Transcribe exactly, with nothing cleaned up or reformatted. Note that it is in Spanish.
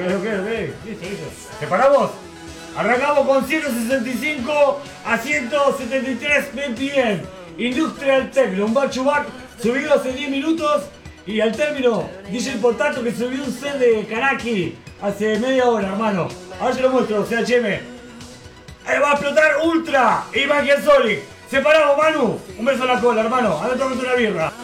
ok, ok. Listo, listo. ¿Separamos? Arrancamos con ciento sesenta y cinco a ciento setenta y tres B P M. Industrial Techno, un back to back subido hace diez minutos. Y al término, D J Potato que subió un set de Karaki hace media hora, hermano. Ahora te lo muestro, C H M. Ahí va a explotar Ultra y Magia Sonic. Separamos, Manu. Un beso a la cola, hermano. Ahora tomate una birra.